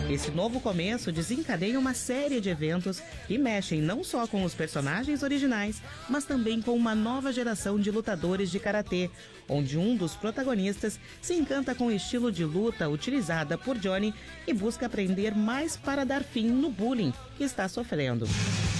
Esse novo começo desencadeia uma série de eventos que mexem não só com os personagens originais, mas também com uma nova geração de lutadores de karatê, onde um dos protagonistas se encanta com o estilo de luta utilizada por Johnny e busca aprender mais para dar fim no bullying que está sofrendo.